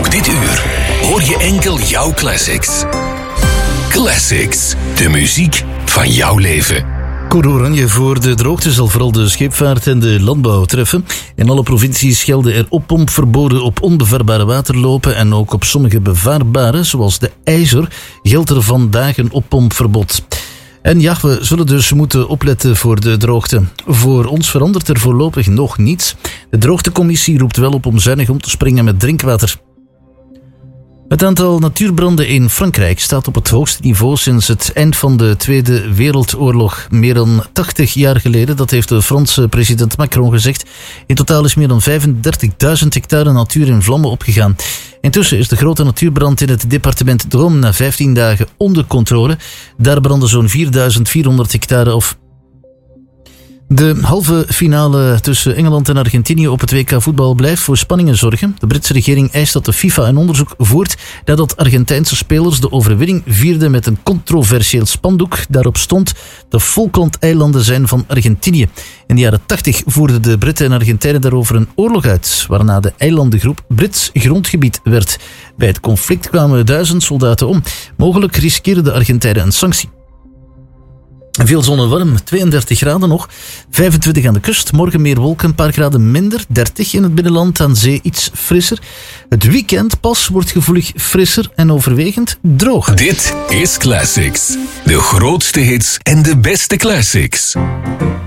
Ook dit uur hoor je enkel jouw classics. Classics, de muziek van jouw leven. Code oranje voor de droogte zal vooral de scheepvaart en de landbouw treffen. In alle provincies gelden er oppompverboden op onbevaarbare waterlopen en ook op sommige bevaarbare, zoals de IJzer, geldt er vandaag een oppompverbod. En ja, we zullen dus moeten opletten voor de droogte. Voor ons verandert er voorlopig nog niets. De droogtecommissie roept wel op om zuinig om te springen met drinkwater. Het aantal natuurbranden in Frankrijk staat op het hoogste niveau sinds het eind van de Tweede Wereldoorlog. Meer dan 80 jaar geleden, dat heeft de Franse president Macron gezegd. In totaal is meer dan 35.000 hectare natuur in vlammen opgegaan. Intussen is de grote natuurbrand in het departement Drôme na 15 dagen onder controle. Daar brandden zo'n 4.400 hectare of. De halve finale tussen Engeland en Argentinië op het WK voetbal blijft voor spanningen zorgen. De Britse regering eist dat de FIFA een onderzoek voert nadat Argentijnse spelers de overwinning vierden met een controversieel spandoek. Daarop stond: de Falklandeilanden zijn van Argentinië. In de jaren 80 voerden de Britten en Argentijnen daarover een oorlog uit, waarna de eilandengroep Brits grondgebied werd. Bij het conflict kwamen 1000 soldaten om. Mogelijk riskeerden de Argentijnen een sanctie. Veel zon en warm, 32 graden nog, 25 aan de kust. Morgen meer wolken, een paar graden minder, 30 in het binnenland, aan zee iets frisser. Het weekend pas wordt gevoelig frisser en overwegend droog. Dit is Classics. De grootste hits en de beste classics.